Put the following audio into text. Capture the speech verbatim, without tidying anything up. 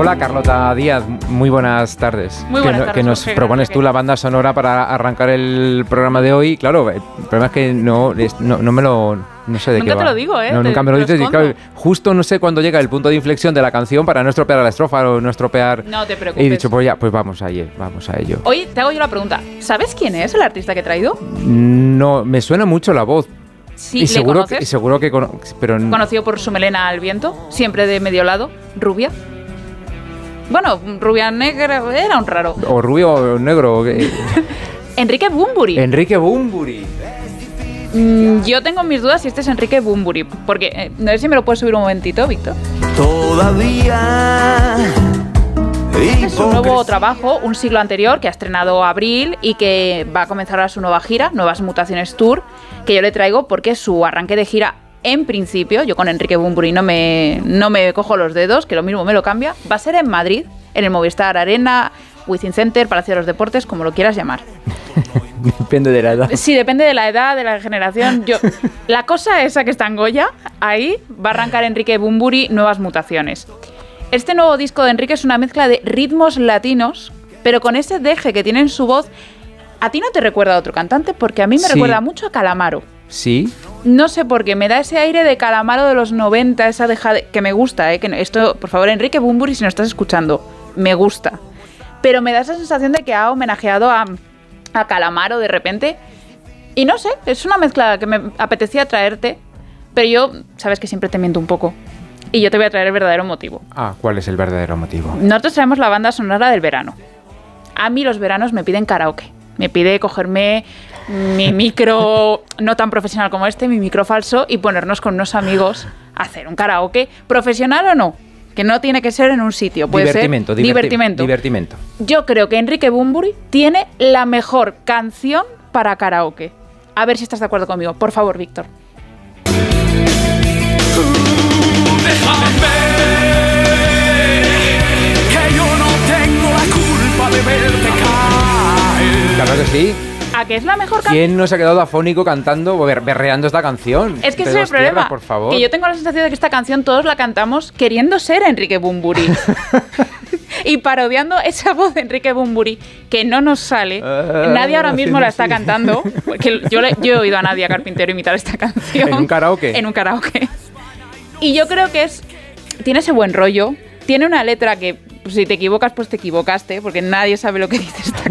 Hola Carlota Díaz, muy buenas tardes. Muy buenas que, tardes, que nos Jorge, propones tú la banda sonora para arrancar el programa de hoy. Claro, el problema es que no, no, no me lo... No sé de nunca qué va. te lo digo, ¿eh? No, te, nunca me lo te dices. lo Y claro, justo no sé cuándo llega el punto de inflexión de la canción para no estropear la estrofa o no estropear... No te preocupes. Y he dicho, pues ya, pues vamos a ello, vamos a ello. Oye, te hago yo la pregunta. ¿Sabes quién es el artista que he traído? No, me suena mucho la voz. Sí, y ¿le seguro conoces? que, y seguro que... Cono- pero Conocido por su melena al viento, siempre de medio lado, rubia. Bueno, rubia negra, era un raro. O rubio o negro. eh, Enrique Bunbury. Enrique Bunbury. Mm, yo tengo mis dudas si este es Enrique Bunbury, porque eh, no sé si me lo puedes subir un momentito, Víctor. Todavía. Este es su nuevo trabajo, un siglo anterior, que ha estrenado Abril y que va a comenzar ahora su nueva gira, Nuevas Mutaciones Tour, que yo le traigo porque su arranque de gira, en principio, yo con Enrique Bunbury no me, no me cojo los dedos, que lo mismo me lo cambia, va a ser en Madrid, en el Movistar Arena, Within Center, Palacio de los Deportes, como lo quieras llamar. Depende de la edad. Sí, depende de la edad, de la generación. Yo, la cosa esa que está en Goya, ahí va a arrancar Enrique Bunbury, Nuevas Mutaciones. Este nuevo disco de Enrique es una mezcla de ritmos latinos, pero con ese deje que tiene en su voz. ¿A ti no te recuerda a otro cantante? Porque a mí me Sí. recuerda mucho a Calamaro. Sí. No sé por qué, me da ese aire de Calamaro de los noventa, esa deja de, que me gusta, ¿eh? Que no- esto, por favor, Enrique Bunbury, si nos estás escuchando, me gusta. Pero me da esa sensación de que ha homenajeado a, a Calamaro de repente. Y no sé, es una mezcla que me apetecía traerte, pero yo, sabes que siempre te miento un poco. Y yo te voy a traer el verdadero motivo. Ah, ¿cuál es el verdadero motivo? Nosotros traemos la banda sonora del verano. A mí los veranos me piden karaoke. Me pide cogerme mi micro no tan profesional como este, mi micro falso, y ponernos con unos amigos a hacer un karaoke, profesional o no, que no tiene que ser en un sitio, puede divertimento, ser diverti- divertimento. divertimento. Yo creo que Enrique Bunbury tiene la mejor canción para karaoke. A ver si estás de acuerdo conmigo. Por favor, Víctor. Déjame ver que yo no tengo la culpa de verte caer. Claro que sí. ¿A qué es la mejor canción? ¿Quién no se ha quedado afónico cantando o ber- berreando esta canción? Es que De ese es el dos problema. tierras, por favor. Que yo tengo la sensación de que esta canción todos la cantamos queriendo ser Enrique Bunbury. Y parodiando esa voz de Enrique Bunbury que no nos sale. Ah, Nadie ahora mismo la está sí. cantando. Porque yo, le- yo he oído a Nadia Carpintero imitar esta canción. ¿En un karaoke? En un karaoke. Y yo creo que es tiene ese buen rollo. Tiene una letra que, pues, si te equivocas, pues te equivocaste. Porque nadie sabe lo que dice esta